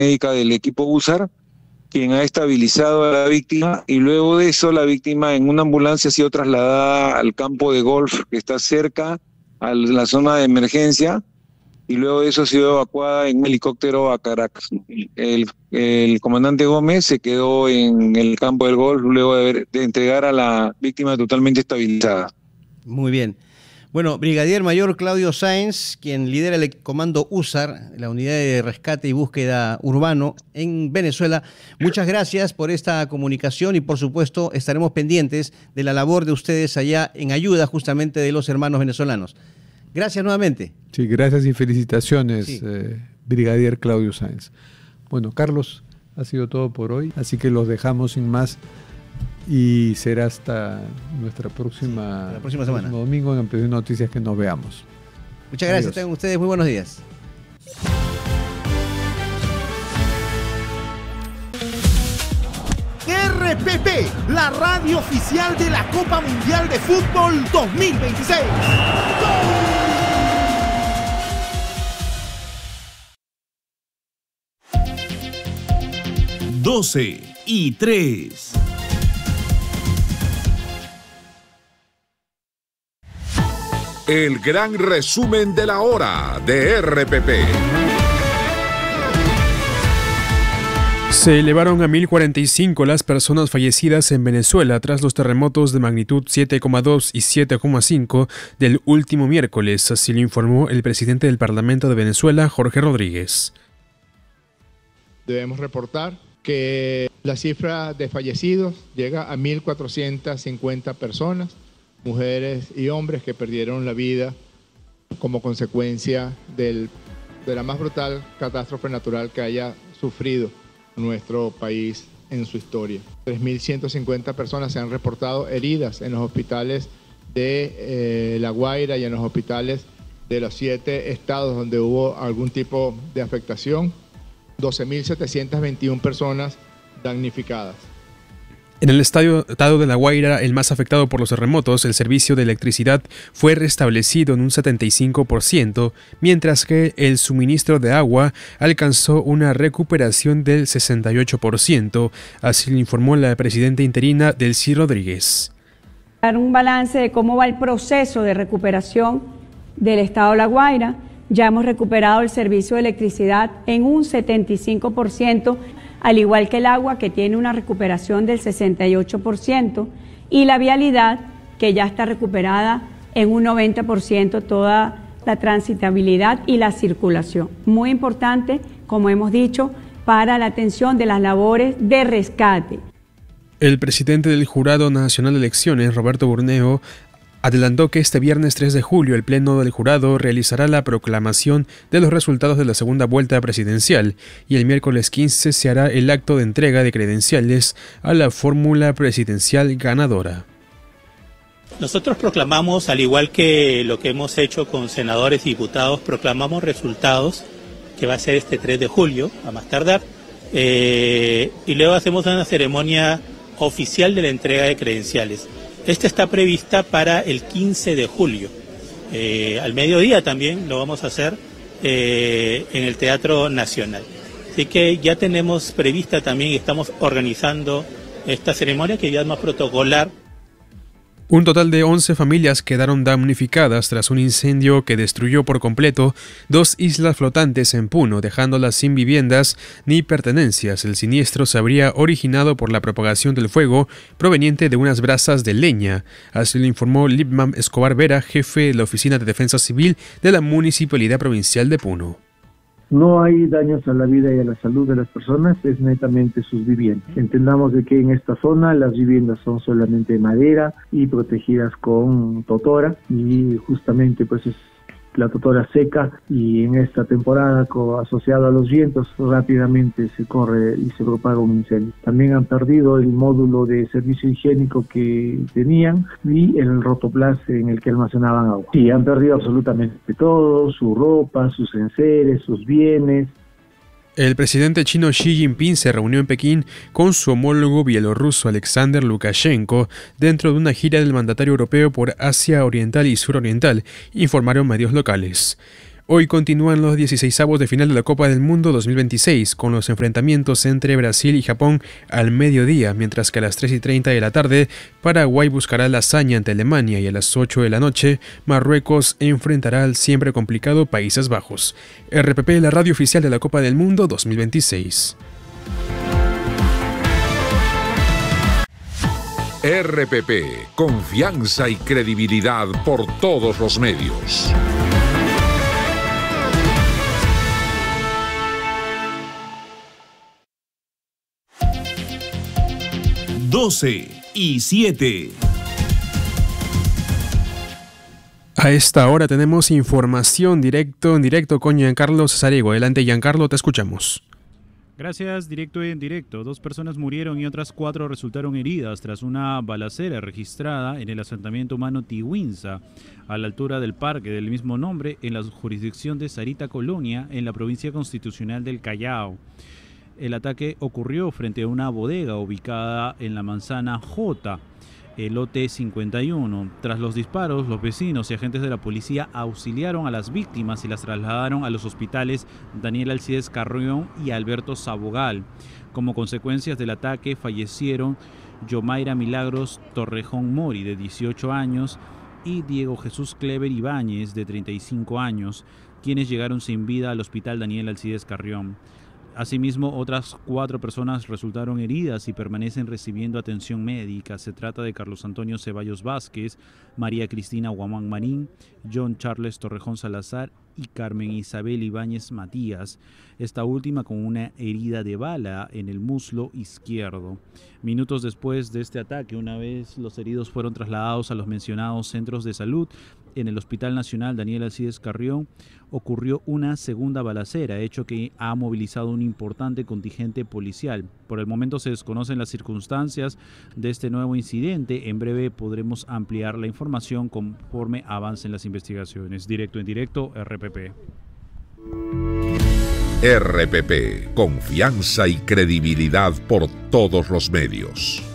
médica del equipo USAR, quien ha estabilizado a la víctima, y luego de eso la víctima en una ambulancia ha sido trasladada al campo de golf que está cerca a la zona de emergencia, y luego de eso ha sido evacuada en un helicóptero a Caracas. El comandante Gómez se quedó en el campo del golf luego de entregar a la víctima totalmente estabilizada. Muy bien. Bueno, Brigadier Mayor Claudio Sáenz, quien lidera el comando USAR, la unidad de rescate y búsqueda urbano en Venezuela, muchas gracias por esta comunicación y por supuesto estaremos pendientes de la labor de ustedes allá en ayuda justamente de los hermanos venezolanos. Gracias nuevamente. Sí, gracias y felicitaciones, sí. Brigadier Claudio Sáenz. Bueno, Carlos, ha sido todo por hoy, así que los dejamos sin más. Y será hasta nuestra próxima semana. Domingo en Ampliación de Noticias que nos veamos. Muchas gracias. Adiós. Tengan ustedes muy buenos días. RPP, la radio oficial de la Copa Mundial de Fútbol 2026. ¡Gol! 12:03. El gran resumen de la hora de RPP. Se elevaron a 1.045 las personas fallecidas en Venezuela tras los terremotos de magnitud 7,2 y 7,5 del último miércoles, así lo informó el presidente del Parlamento de Venezuela, Jorge Rodríguez. Debemos reportar que la cifra de fallecidos llega a 1.450 personas, mujeres y hombres que perdieron la vida como consecuencia de la más brutal catástrofe natural que haya sufrido nuestro país en su historia. 3.150 personas se han reportado heridas en los hospitales de La Guaira y en los hospitales de los 7 estados donde hubo algún tipo de afectación. 12.721 personas damnificadas. En el estado de La Guaira, el más afectado por los terremotos, el servicio de electricidad fue restablecido en un 75%, mientras que el suministro de agua alcanzó una recuperación del 68%, así lo informó la presidenta interina Delcy Rodríguez. Dar un balance de cómo va el proceso de recuperación del estado de La Guaira. Ya hemos recuperado el servicio de electricidad en un 75%, al igual que el agua, que tiene una recuperación del 68%, y la vialidad, que ya está recuperada en un 90%, toda la transitabilidad y la circulación. Muy importante, como hemos dicho, para la atención de las labores de rescate. El presidente del Jurado Nacional de Elecciones, Roberto Burneo, adelantó que este viernes 3 de julio el Pleno del Jurado realizará la proclamación de los resultados de la segunda vuelta presidencial y el miércoles 15 se hará el acto de entrega de credenciales a la fórmula presidencial ganadora. Nosotros proclamamos, al igual que lo que hemos hecho con senadores y diputados, proclamamos resultados, que va a ser este 3 de julio, a más tardar, y luego hacemos una ceremonia oficial de la entrega de credenciales. Esta está prevista para el 15 de julio. Al mediodía también lo vamos a hacer en el Teatro Nacional. Así que ya tenemos prevista también y estamos organizando esta ceremonia que ya es más protocolar. Un total de 11 familias quedaron damnificadas tras un incendio que destruyó por completo 2 islas flotantes en Puno, dejándolas sin viviendas ni pertenencias. El siniestro se habría originado por la propagación del fuego proveniente de unas brasas de leña. Así lo informó Lipman Escobar Vera, jefe de la Oficina de Defensa Civil de la Municipalidad Provincial de Puno. No hay daños a la vida y a la salud de las personas, es netamente sus viviendas. Entendamos de que en esta zona las viviendas son solamente de madera y protegidas con totora, y justamente pues es la totora seca, y en esta temporada asociado a los vientos rápidamente se corre y se propaga un incendio. También han perdido el módulo de servicio higiénico que tenían y el rotoplas en el que almacenaban agua. Sí, han perdido absolutamente todo, su ropa, sus enseres, sus bienes. El presidente chino Xi Jinping se reunió en Pekín con su homólogo bielorruso Alexander Lukashenko dentro de una gira del mandatario europeo por Asia Oriental y Suroriental, informaron medios locales. Hoy continúan los 16avos de final de la Copa del Mundo 2026, con los enfrentamientos entre Brasil y Japón al mediodía, mientras que a las 3:30 de la tarde, Paraguay buscará la hazaña ante Alemania y a las 8 de la noche, Marruecos enfrentará al siempre complicado Países Bajos. RPP, la radio oficial de la Copa del Mundo 2026. RPP, confianza y credibilidad por todos los medios. (12:07). A esta hora tenemos información en directo con Giancarlo Cesarego. Adelante, Giancarlo, te escuchamos. Gracias, directo y en directo. 2 personas murieron y otras 4 resultaron heridas tras una balacera registrada en el asentamiento humano Tiwinza, a la altura del parque del mismo nombre, en la jurisdicción de Sarita Colonia, en la provincia constitucional del Callao. El ataque ocurrió frente a una bodega ubicada en la manzana J, el lote 51. Tras los disparos, los vecinos y agentes de la policía auxiliaron a las víctimas y las trasladaron a los hospitales Daniel Alcides Carrión y Alberto Sabogal. Como consecuencias del ataque fallecieron Yomaira Milagros Torrejón Mori, de 18 años, y Diego Jesús Clever Ibáñez, de 35 años, quienes llegaron sin vida al hospital Daniel Alcides Carrión. Asimismo, otras 4 personas resultaron heridas y permanecen recibiendo atención médica. Se trata de Carlos Antonio Ceballos Vázquez, María Cristina Guamán Marín, John Charles Torrejón Salazar y Carmen Isabel Ibáñez Matías, esta última con una herida de bala en el muslo izquierdo. Minutos después de este ataque, una vez los heridos fueron trasladados a los mencionados centros de salud, en el Hospital Nacional Daniel Alcides Carrión ocurrió una segunda balacera, hecho que ha movilizado un importante contingente policial. Por el momento se desconocen las circunstancias de este nuevo incidente. En breve podremos ampliar la información conforme avancen las investigaciones. Directo en directo, RPP. RPP, confianza y credibilidad por todos los medios.